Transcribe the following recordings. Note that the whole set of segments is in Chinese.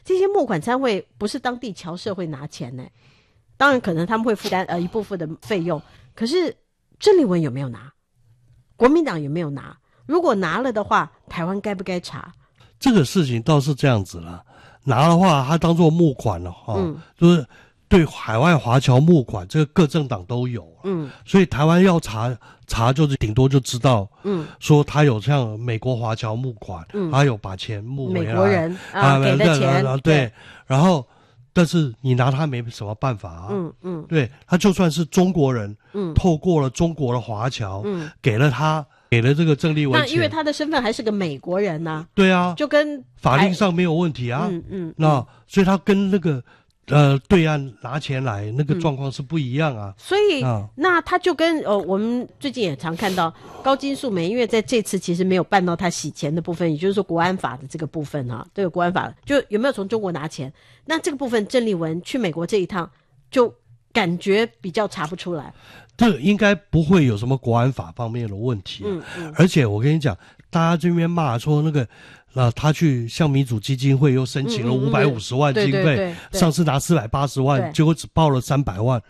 这些募款参会不是当地侨社会拿钱呢，当然可能他们会负担一部分的费用，可是郑丽文有没有拿？国民党有没有拿？如果拿了的话，台湾该不该查？ 这个事情倒是这样子啦，拿的话，他当作募款了就是对海外华侨募款，这个各政党都有所以台湾要查就是顶多就知道说他有像美国华侨募款他有把钱募回来， 美国人给的钱对，然后但是你拿他没什么办法对，他就算是中国人透过了中国的华侨给了这个郑丽文钱， 那因为他的身份还是个美国人啊， 对啊， 就跟法令上没有问题啊那所以他跟那个对岸拿钱来那个状况是不一样啊， 所以那他就跟我们最近也常看到高金素梅，因为在这次其实没有办到他洗钱的部分，也就是说国安法的这个部分这个国安法就有没有从中国拿钱，那这个部分郑丽文去美国这一趟就感觉比较查不出来， 这个应该不会有什么国安法方面的问题而且我跟你讲，大家这边骂说那个他去向民主基金会又申请了550万经费，上次拿480万，结果只报了300万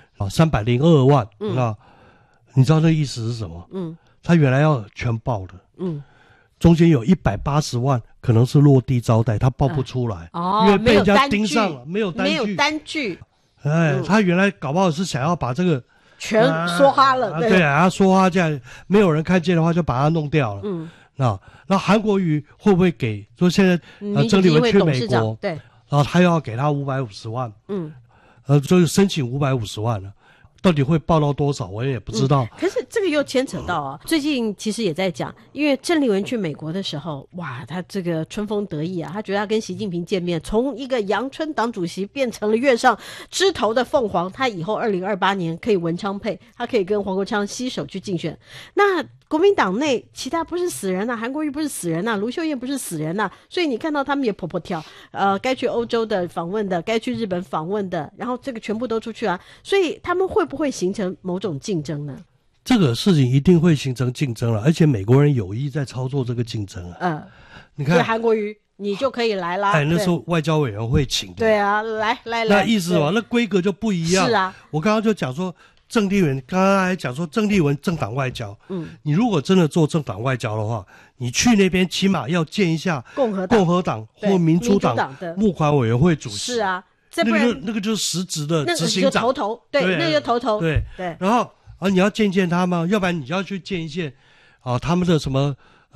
302万你知道那意思是什么？他原来要全报的中间有180万可能是落地招待，他报不出来因为被人家盯上了，没有单据他原来搞不好是想要把这个全梭哈了对啊，梭哈这样没有人看见的话就把它弄掉了那韩国瑜会不会给说现在郑丽文去美国对， 然后他又要给他550万就是申请550万了，到底会报到多少我也不知道可是这个又牵扯到最近其实也在讲，因为郑丽文去美国的时候，哇，他这个春风得意他觉得他跟习近平见面，从一个阳春党主席变成了月上枝头的凤凰，他以后2028年可以文昌配，他可以跟黄国昌携手去竞选。那国民党内其他不是死人韩国瑜不是死人卢秀燕不是死人所以你看到他们也跑跳该去欧洲的访问的，该去日本访问的，然后这个全部都出去所以他们会不会形成某种竞争呢？ 这个事情一定会形成竞争了，而且美国人有意在操作这个竞争你看韩国瑜你就可以来啦那时候外交委员会请的对来那意思那规格就不一样是我刚刚就讲说郑丽文刚刚还讲说郑丽文政党外交你如果真的做政党外交的话，你去那边起码要见一下共和党或民主党的募款委员会主席是那个就是实质的执行长头对那个头对然后你要见他吗？要不然你要去见一见他们的什么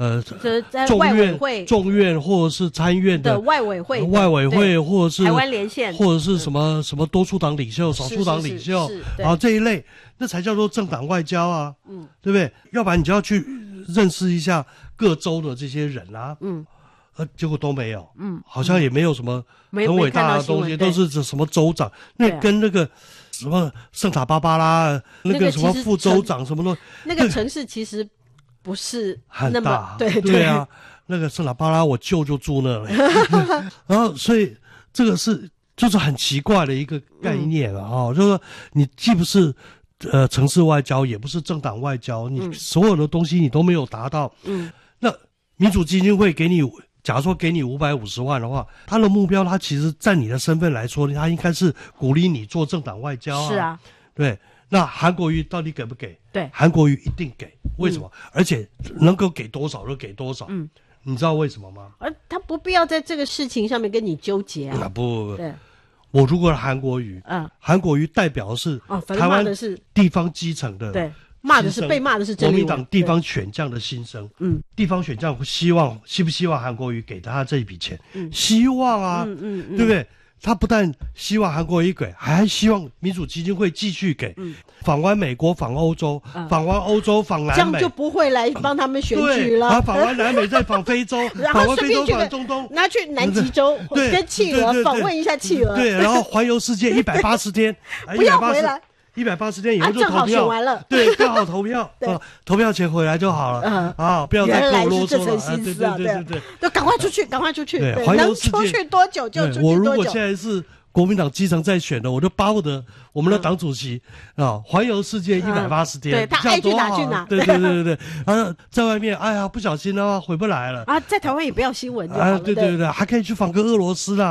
众院或者是参院的外委会或者是台湾连线或者是什么多数党领袖少数党领袖这一类，那才叫做政党外交对不对？要不然你就要去认识一下各州的这些人结果都没有好像也没有什么很伟大的东西，都是什么州长那跟那个什么圣塔芭芭拉那个什么副州长什么的那个城市其实不是很大对那个圣塔芭芭拉我舅就住那里然后所以这个就是很奇怪的一个概念就是说你既不是城市外交，也不是政党外交你所有的东西你都没有达到那民主基金会假如说给你550万的话，他的目标他其实在你的身份来说他应该是鼓励你做政党外交是对，那韩国瑜到底给不给？ 对， 韩国瑜一定给，为什么？而且能够给多少就给多少你知道为什么吗？ 他不必要在这个事情上面跟你纠结不对， 我如果是韩国瑜韩国瑜代表的是台湾地方基层的对被骂的是国民党地方选将的心声地方选将希不希望韩国瑜给他这一笔钱希望对不对？他不但希望韩国瑜给，还希望民主基金会继续给访完美国访欧洲访完欧洲访南美， 这样就不会来帮他们选举了访完南美再访非洲访完非洲访中东， 拿去南极洲跟企鹅访问一下企鹅对然后环游世界180天不要回来 180天以后就投票正好选完了对刚好投票投票前回来就好了不要再跟我啰嗦了对就赶快出去对能出去多久就出去多久我如果现在是国民党基层在选的，我就巴不得我们的党主席环游世界180天对他爱去哪去哪对在外面不小心的话回不来了在台湾也不要新闻就好了对还可以去访个俄罗斯啦